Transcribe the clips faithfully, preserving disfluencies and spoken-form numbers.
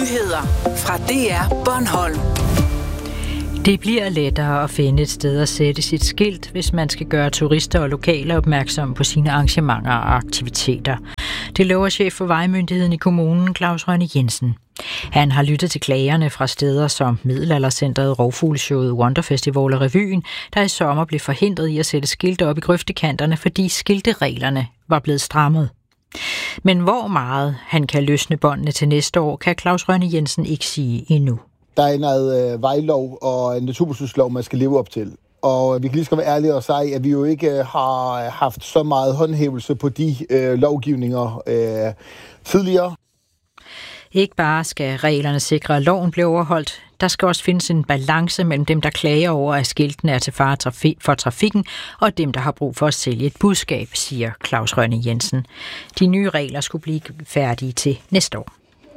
Nyheder fra D R Bornholm. Det bliver lettere at finde et sted at sætte sit skilt, hvis man skal gøre turister og lokale opmærksom på sine arrangementer og aktiviteter. Det lover chef for vejmyndigheden i kommunen, Claus Rønne Jensen. Han har lyttet til klagerne fra steder som Middelaldercentret, Rovfugleshowet, Wonderfestival og Revyen, der i sommer blev forhindret i at sætte skilte op i grøftekanterne, fordi skiltereglerne var blevet strammet. Men hvor meget han kan løsne båndene til næste år, kan Claus Rønne Jensen ikke sige endnu. Der er noget øh, vejlov og en naturbeskyttelseslov, man skal leve op til. Og vi kan lige skal være ærlige og sige, at vi jo ikke har haft så meget håndhævelse på de øh, lovgivninger øh, tidligere. Ikke bare skal reglerne sikre, at loven bliver overholdt. Der skal også findes en balance mellem dem, der klager over, at skiltene er til fare for trafikken, og dem, der har brug for at sælge et budskab, siger Claus Rønne Jensen. De nye regler skulle blive færdige til næste år.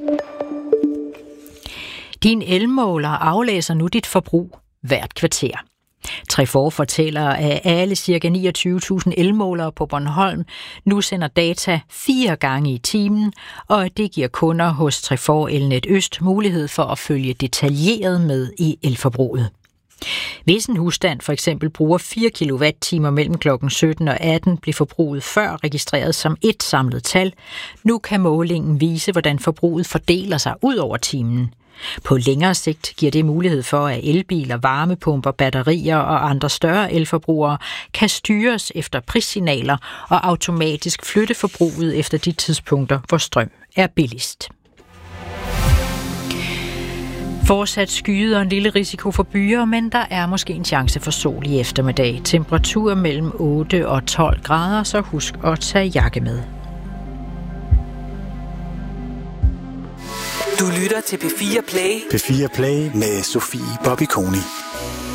Din elmåler aflæser nu dit forbrug hvert kvarter. Trefor fortæller, at alle ca. niogtyve tusind elmålere på Bornholm nu sender data fire gange i timen, og det giver kunder hos Trefor Elnet Øst mulighed for at følge detaljeret med i elforbruget. Hvis en husstand for eksempel bruger fire kilowatt-timer mellem klokken sytten og atten, blev forbruget før registreret som et samlet tal. Nu kan målingen vise, hvordan forbruget fordeler sig ud over timen. På længere sigt giver det mulighed for, at elbiler, varmepumper, batterier og andre større elforbrugere kan styres efter prissignaler og automatisk flytte forbruget efter de tidspunkter, hvor strøm er billigst. Fortsat skyet og en lille risiko for byer, men der er måske en chance for sol i eftermiddag. Temperatur mellem otte og tolv grader, så husk at tage jakke med. Du lytter til P fire Play. P fire Play med Sofie Bobby Koni.